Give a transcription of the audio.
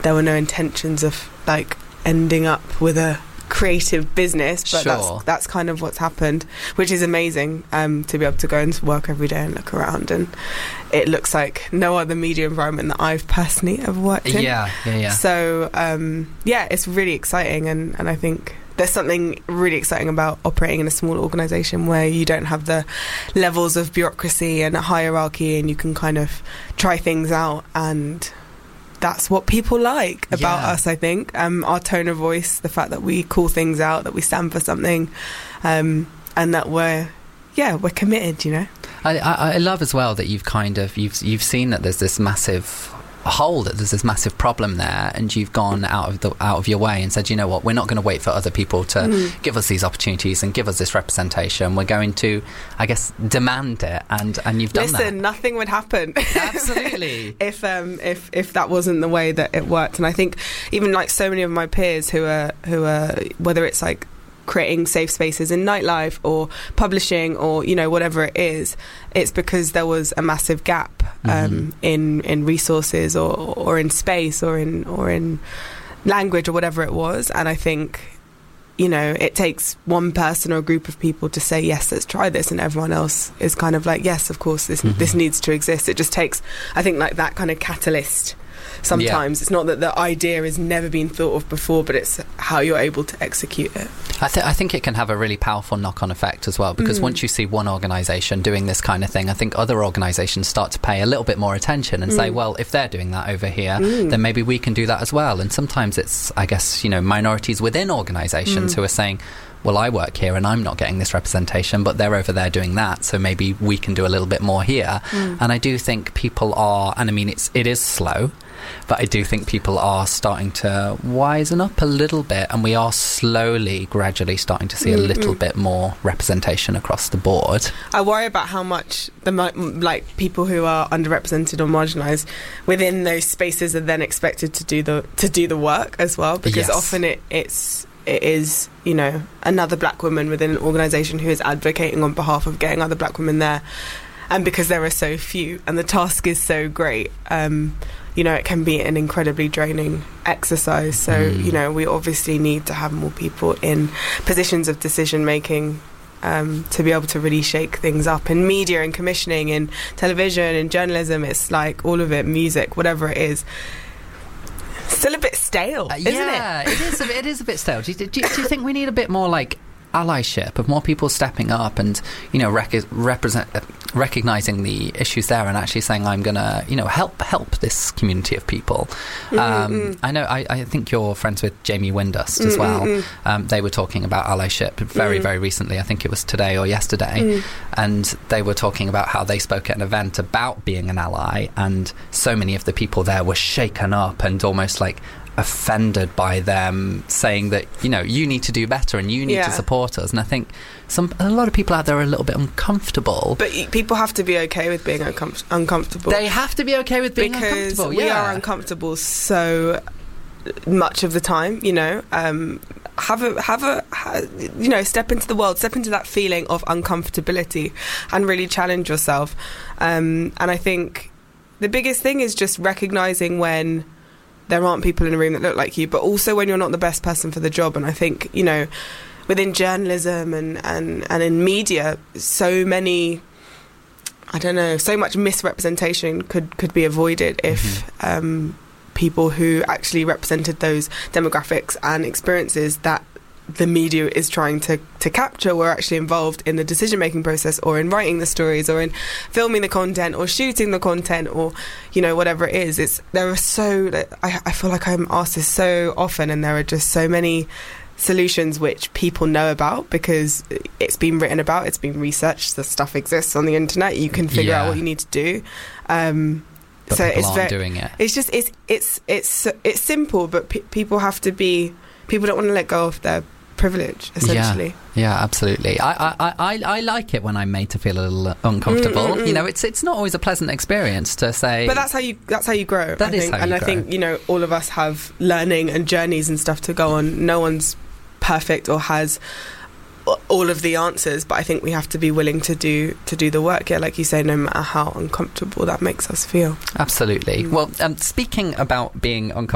there were no intentions of like ending up with a creative business, but that's kind of what's happened, which is amazing, to be able to go into work every day and look around, and it looks like no other media environment that I've personally ever worked in. So it's really exciting, and I think there's something really exciting about operating in a small organisation where you don't have the levels of bureaucracy and hierarchy, and you can kind of try things out, and that's what people like about us, I think. Our tone of voice, the fact that we call things out, that we stand for something, and that we're committed, you know. I love as well that you've seen that there's this massive hole, that there's this massive problem there, and you've gone out of your way and said, you know what, we're not going to wait for other people to give us these opportunities and give us this representation. We're going to, I guess, demand it, and you've done that. Listen, nothing would happen absolutely if that wasn't the way that it worked. And I think even like so many of my peers who are whether it's like creating safe spaces in nightlife or publishing or, you know, whatever it is, it's because there was a massive gap in resources or in space or in language or whatever it was. And I think, you know, it takes one person or a group of people to say, yes, let's try this, and everyone else is kind of like, yes, of course, this needs to exist. It just takes, I think, like that kind of catalyst. Sometimes it's not that the idea has never been thought of before, but it's how you're able to execute it. I think it can have a really powerful knock-on effect as well, because once you see one organisation doing this kind of thing, I think other organisations start to pay a little bit more attention and say, well, if they're doing that over here, then maybe we can do that as well. And sometimes it's, I guess, you know, minorities within organisations who are saying, well, I work here and I'm not getting this representation, but they're over there doing that, so maybe we can do a little bit more here. And I do think people are, and I mean, it is slow, but I do think people are starting to wisen up a little bit, and we are slowly, gradually starting to see a little bit more representation across the board. I worry about how much people who are underrepresented or marginalised within those spaces are then expected to do the work as well, because often it is, you know, another black woman within an organisation who is advocating on behalf of getting other black women there, and because there are so few and the task is so great, you know, it can be an incredibly draining exercise. So, you know, we obviously need to have more people in positions of decision making to be able to really shake things up in media and commissioning, in television, in journalism. It's like all of it, music, whatever it is. Still a bit stale, isn't it? Yeah, it is a bit stale. Do you think we need a bit more like allyship, of more people stepping up and, you know, recognising the issues there and actually saying, I'm gonna, you know, help this community of people. I know I think you're friends with Jamie Windust as well. They were talking about allyship very very recently. I think it was today or yesterday, and they were talking about how they spoke at an event about being an ally, and so many of the people there were shaken up and almost like offended by them saying that, you know, you need to do better and you need to support us. And I think a lot of people out there are a little bit uncomfortable. But people have to be okay with being uncomfortable. They have to be okay with being uncomfortable. Because we are uncomfortable so much of the time, you know. You know, step into the world, step into that feeling of uncomfortability and really challenge yourself. And I think the biggest thing is just recognising when there aren't people in a room that look like you, but also when you're not the best person for the job. And I think, you know, within journalism and in media, so much misrepresentation could be avoided if people who actually represented those demographics and experiences that the media is trying to capture were actually involved in the decision-making process, or in writing the stories, or in filming the content, or shooting the content, or, you know, whatever it is. I feel like I'm asked this so often, and there are just so many solutions which people know about because it's been written about, it's been researched, the stuff exists on the internet, you can figure out what you need to do. But so people aren't doing it. It's just it's simple, but people have to be. People don't want to let go of their privilege, essentially. Yeah, absolutely. I like it when I'm made to feel a little uncomfortable. You know, it's not always a pleasant experience to say. But that's how you grow. I think, you know, all of us have learning and journeys and stuff to go on. No one's perfect or has all of the answers, but I think we have to be willing to do the work. Yeah, like you say, no matter how uncomfortable that makes us feel. Absolutely. Well, speaking about being uncomfortable.